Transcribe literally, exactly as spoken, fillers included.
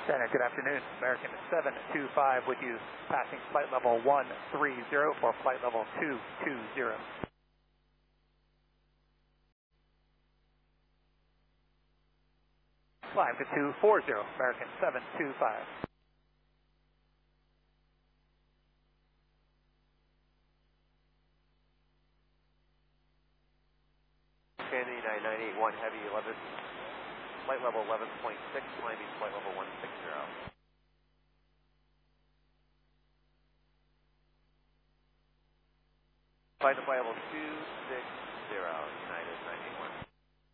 Center, good afternoon. American seven two five with you, passing flight level one three zero for flight level two two zero. Climb to two four zero, American seven two five. Kennedy nine nine eight one Heavy eleven, flight level eleven point six, climbing flight level one six zero. Flight to flight level two six zero, United nine eight one.